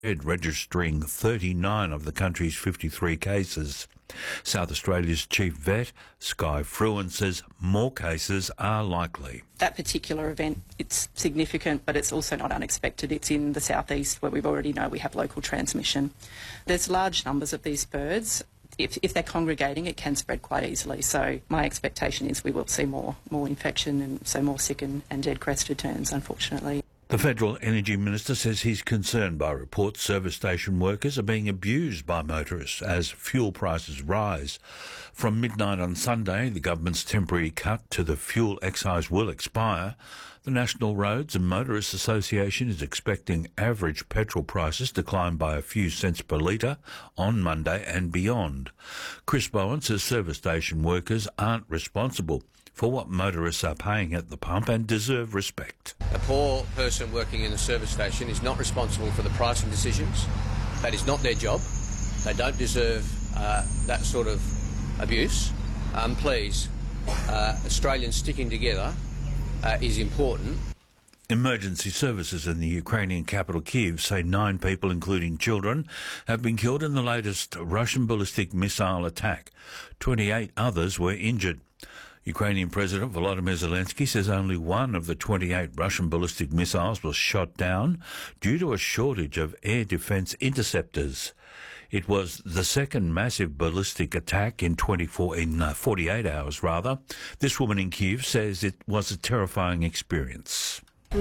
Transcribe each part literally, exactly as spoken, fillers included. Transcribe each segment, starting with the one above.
registering thirty-nine of the country's fifty-three cases. South Australia's chief vet, Sky Fruin, says more cases are likely. That particular event, it's significant, but it's also not unexpected. It's in the southeast where we already know we have local transmission. There's large numbers of these birds. If, if they're congregating, it can spread quite easily. So my expectation is we will see more more infection and so more sick and, and dead crested terns, unfortunately. The Federal Energy Minister says he's concerned by reports service station workers are being abused by motorists as fuel prices rise. From midnight on Sunday, the government's temporary cut to the fuel excise will expire. The National Roads and Motorists Association is expecting average petrol prices to climb by a few cents per litre on Monday and beyond. Chris Bowen says service station workers aren't responsible for what motorists are paying at the pump and deserve respect. A poor person working in a service station is not responsible for the pricing decisions. That is not their job. They don't deserve uh, that sort of abuse. Um, please, uh, Australians sticking together uh, is important. Emergency services in the Ukrainian capital Kyiv say nine people, including children, have been killed in the latest Russian ballistic missile attack. twenty-eight others were injured. Ukrainian President Volodymyr Zelensky says only one of the twenty-eight Russian ballistic missiles was shot down due to a shortage of air defence interceptors. It was the second massive ballistic attack in twenty-four in uh, forty-eight hours, rather. This woman in Kyiv says it was a terrifying experience.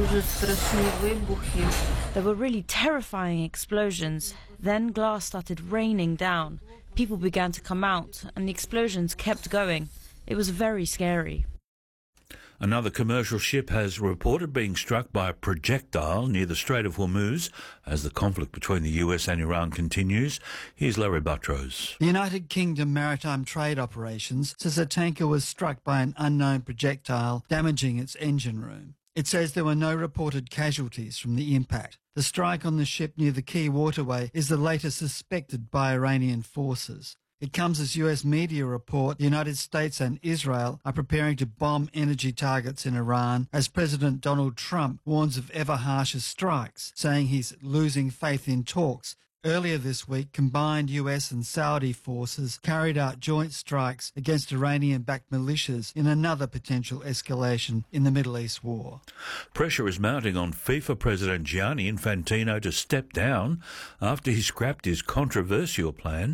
There were really terrifying explosions. Then glass started raining down. People began to come out, and the explosions kept going. It was very scary. Another commercial ship has reported being struck by a projectile near the Strait of Hormuz as the conflict between the U S and Iran continues. Here's Larry Buttrose. The United Kingdom Maritime Trade Operations says a tanker was struck by an unknown projectile, damaging its engine room. It says there were no reported casualties from the impact. The strike on the ship near the Key Waterway is the latest suspected by Iranian forces. It comes as U S media report the United States and Israel are preparing to bomb energy targets in Iran as President Donald Trump warns of ever harsher strikes, saying he's losing faith in talks. Earlier this week, combined U S and Saudi forces carried out joint strikes against Iranian-backed militias in another potential escalation in the Middle East war. Pressure is mounting on FIFA President Gianni Infantino to step down after he scrapped his controversial plan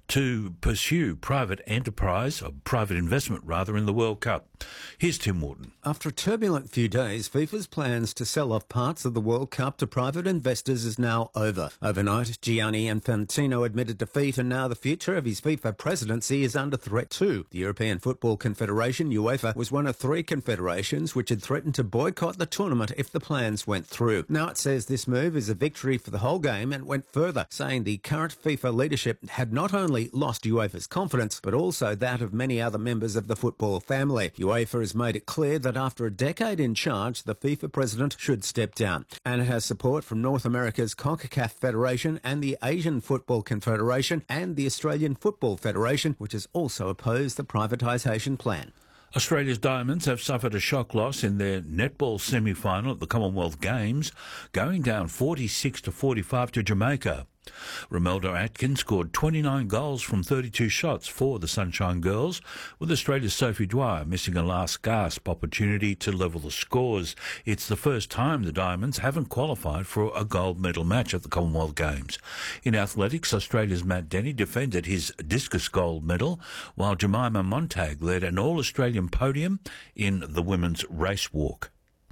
to pursue private enterprise, or private investment rather, in the World Cup. Here's Tim Wharton. After a turbulent few days, FIFA's plans to sell off parts of the World Cup to private investors is now over. Overnight, Gianni Infantino admitted defeat, and now the future of his FIFA presidency is under threat too. The European Football Confederation, UEFA, was one of three confederations which had threatened to boycott the tournament if the plans went through. Now it says this move is a victory for the whole game and went further, saying the current FIFA leadership had not only lost UEFA's confidence, but also that of many other members of the football family. UEFA has made it clear that after a decade in charge, the FIFA president should step down. And it has support from North America's CONCACAF Federation and the Asian Football Confederation and the Australian Football Federation, which has also opposed the privatisation plan. Australia's Diamonds have suffered a shock loss in their netball semi-final at the Commonwealth Games, going down forty-six to forty-five to Jamaica. Romelda Atkins scored twenty-nine goals from thirty-two shots for the Sunshine Girls, with Australia's Sophie Dwyer missing a last-gasp opportunity to level the scores. It's the first time the Diamonds haven't qualified for a gold medal match at the Commonwealth Games. In athletics, Australia's Matt Denny defended his discus gold medal, while Jemima Montag led an all-Australian podium in the women's race walk.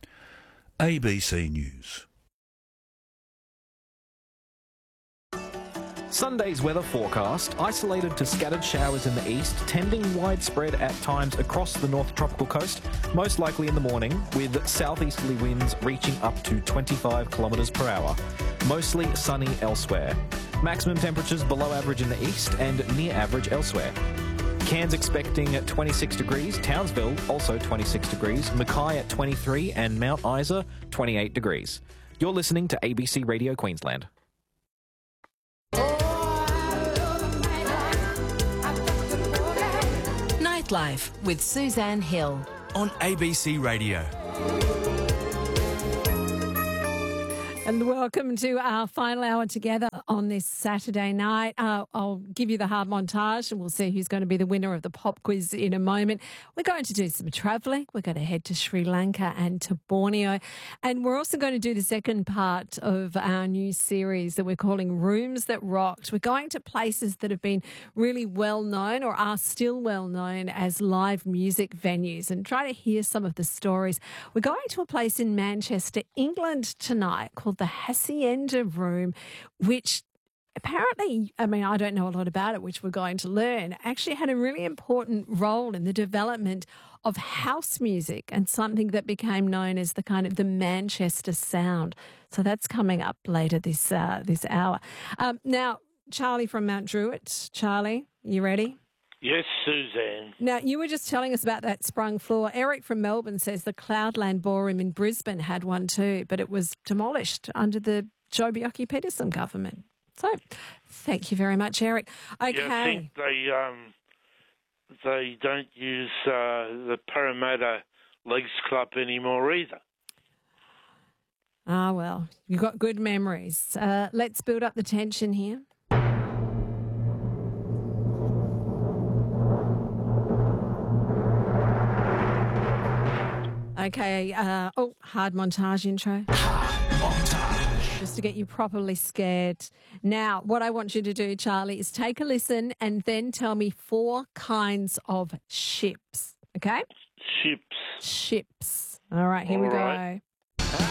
A B C News. Sunday's weather forecast, isolated to scattered showers in the east, tending widespread at times across the north tropical coast, most likely in the morning, with southeasterly winds reaching up to twenty-five kilometres per hour. Mostly sunny elsewhere. Maximum temperatures below average in the east and near average elsewhere. Cairns expecting twenty-six degrees, Townsville also twenty-six degrees, Mackay at twenty-three and Mount Isa twenty-eight degrees. You're listening to A B C Radio Queensland. Nightlife with Suzanne Hill on A B C Radio. And welcome to our final hour together on this Saturday night. Uh, I'll give you the hard montage and we'll see who's going to be the winner of the pop quiz in a moment. We're going to do some travelling. We're going to head to Sri Lanka and to Borneo. And we're also going to do the second part of our new series that we're calling Rooms That Rocked. We're going to places that have been really well known or are still well known as live music venues and try to hear some of the stories. We're going to a place in Manchester, England tonight called the Hacienda Room, which apparently, I mean, I don't know a lot about it, which we're going to learn, actually had a really important role in the development of house music and something that became known as the kind of the Manchester sound. So that's coming up later this uh, this hour. Um, now, Charlie from Mount Druitt. Charlie, you ready? Yes, Suzanne. Now, you were just telling us about that sprung floor. Eric from Melbourne says the Cloudland Ballroom in Brisbane had one too, but it was demolished under the Joh Bjelke-Petersen government. So, thank you very much, Eric. Okay. Yeah, I think they um, they don't use uh, the Parramatta Leagues Club anymore either. Ah, well, you've got good memories. Uh, let's build up the tension here. Okay, uh, oh, hard montage intro. Montage. Just to get you properly scared. Now, what I want you to do, Charlie, is take a listen and then tell me four kinds of ships, okay? Ships. Ships. All right, here All we go. right.